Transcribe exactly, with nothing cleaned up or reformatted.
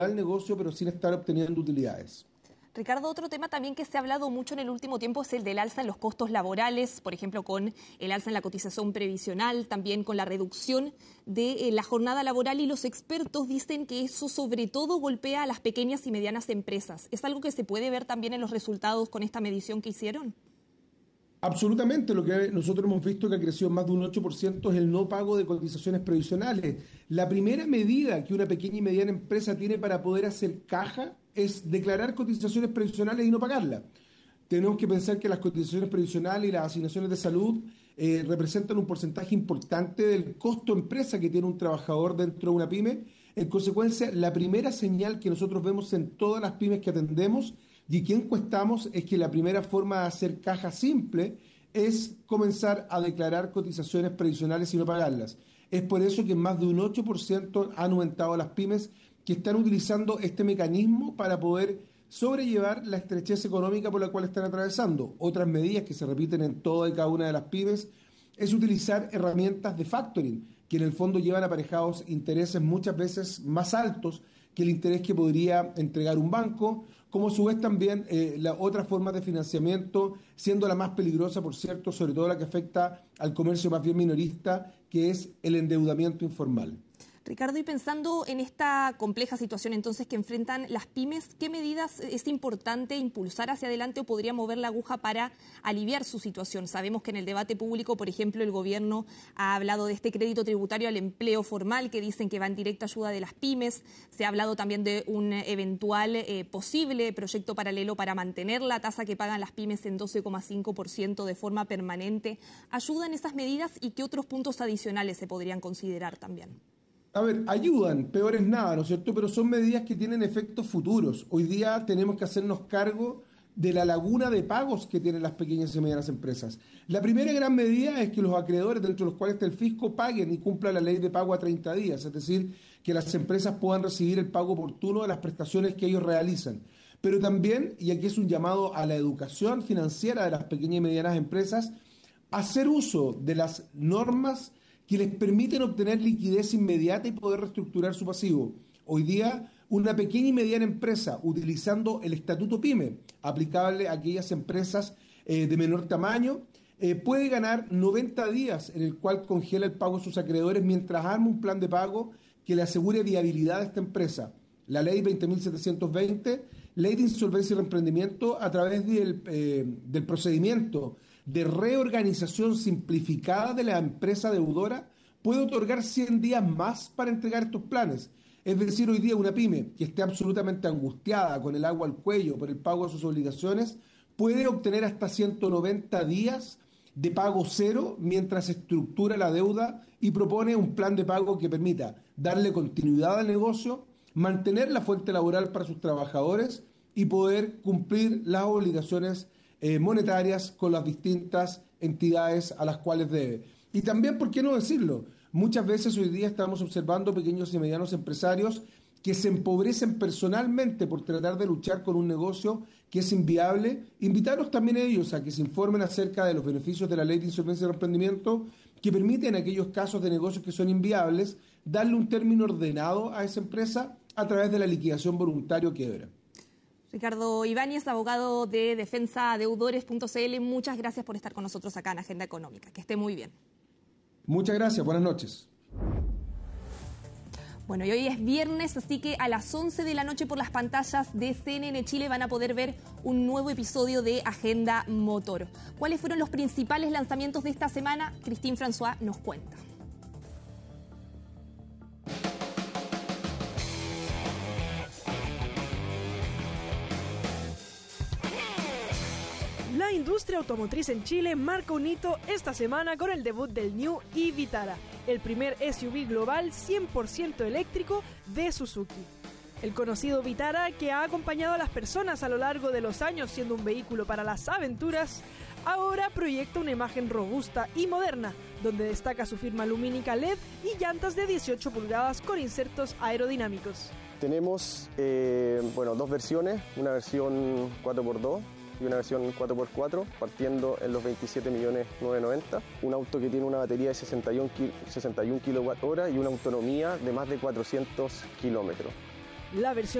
al negocio, pero sin estar obteniendo utilidades. Ricardo, otro tema también que se ha hablado mucho en el último tiempo es el del alza en los costos laborales, por ejemplo, con el alza en la cotización previsional, también con la reducción de eh, la jornada laboral, y los expertos dicen que eso sobre todo golpea a las pequeñas y medianas empresas. ¿Es algo que se puede ver también en los resultados con esta medición que hicieron? Absolutamente, lo que nosotros hemos visto que ha crecido más de un ocho por ciento es el no pago de cotizaciones previsionales. La primera medida que una pequeña y mediana empresa tiene para poder hacer caja es declarar cotizaciones previsionales y no pagarlas. Tenemos que pensar que las cotizaciones previsionales y las asignaciones de salud eh, representan un porcentaje importante del costo empresa que tiene un trabajador dentro de una pyme. En consecuencia, la primera señal que nosotros vemos en todas las pymes que atendemos y que encuestamos es que la primera forma de hacer caja simple es comenzar a declarar cotizaciones previsionales y no pagarlas. Es por eso que más de un ocho por ciento han aumentado las pymes que están utilizando este mecanismo para poder sobrellevar la estrechez económica por la cual están atravesando. Otras medidas que se repiten en toda y cada una de las pymes es utilizar herramientas de factoring, que en el fondo llevan aparejados intereses muchas veces más altos que el interés que podría entregar un banco, como a su vez también eh, la otra forma de financiamiento, siendo la más peligrosa, por cierto, sobre todo la que afecta al comercio más bien minorista, que es el endeudamiento informal. Ricardo, y pensando en esta compleja situación entonces que enfrentan las pymes, ¿qué medidas es importante impulsar hacia adelante o podría mover la aguja para aliviar su situación? Sabemos que en el debate público, por ejemplo, el gobierno ha hablado de este crédito tributario al empleo formal que dicen que va en directa ayuda de las pymes. Se ha hablado también de un eventual eh, posible proyecto paralelo para mantener la tasa que pagan las pymes en doce coma cinco por ciento de forma permanente. ¿Ayudan esas medidas y qué otros puntos adicionales se podrían considerar también? A ver, ayudan, peor es nada, ¿no es cierto? Pero son medidas que tienen efectos futuros. Hoy día tenemos que hacernos cargo de la laguna de pagos que tienen las pequeñas y medianas empresas. La primera gran medida es que los acreedores, dentro de los cuales está el fisco, paguen y cumplan la ley de pago a treinta días, es decir, que las empresas puedan recibir el pago oportuno de las prestaciones que ellos realizan. Pero también, y aquí es un llamado a la educación financiera de las pequeñas y medianas empresas, hacer uso de las normas que les permiten obtener liquidez inmediata y poder reestructurar su pasivo. Hoy día, una pequeña y mediana empresa, utilizando el estatuto PYME, aplicable a aquellas empresas eh, de menor tamaño, eh, puede ganar noventa días en el cual congela el pago de sus acreedores mientras arma un plan de pago que le asegure viabilidad a esta empresa. La ley veinte mil setecientos veinte, ley de insolvencia y reemprendimiento, a través del, eh, del procedimiento de reorganización simplificada de la empresa deudora, puede otorgar cien días más para entregar estos planes. Es decir, hoy día una pyme que esté absolutamente angustiada, con el agua al cuello por el pago de sus obligaciones, puede obtener hasta ciento noventa días de pago cero mientras estructura la deuda y propone un plan de pago que permita darle continuidad al negocio, mantener la fuente laboral para sus trabajadores y poder cumplir las obligaciones eh, monetarias con las distintas entidades a las cuales debe. Y también, ¿por qué no decirlo? Muchas veces hoy día estamos observando pequeños y medianos empresarios que se empobrecen personalmente por tratar de luchar con un negocio que es inviable. Invitarlos también a ellos a que se informen acerca de los beneficios de la ley de insolvencia y reemprendimiento, que permiten en aquellos casos de negocios que son inviables darle un término ordenado a esa empresa a través de la liquidación voluntaria o quiebra. Ricardo Ibáñez, abogado de defensa deudores punto c l, muchas gracias por estar con nosotros acá en Agenda Económica. Que esté muy bien. Muchas gracias, buenas noches. Bueno, y hoy es viernes, así que a las once de la noche por las pantallas de C N N Chile van a poder ver un nuevo episodio de Agenda Motor. ¿Cuáles fueron los principales lanzamientos de esta semana? Christine François nos cuenta. La industria automotriz en Chile marca un hito esta semana con el debut del New e-Vitara, el primer S U V global cien por ciento eléctrico de Suzuki. El conocido Vitara, que ha acompañado a las personas a lo largo de los años siendo un vehículo para las aventuras, ahora proyecta una imagen robusta y moderna, donde destaca su firma lumínica L E D y llantas de dieciocho pulgadas con insertos aerodinámicos. Tenemos eh, bueno, dos versiones, una versión cuatro por dos y una versión cuatro por cuatro, partiendo en los veintisiete millones novecientos noventa. Un auto que tiene una batería de sesenta y uno kilowatt hora y una autonomía de más de cuatrocientos kilómetros. La versión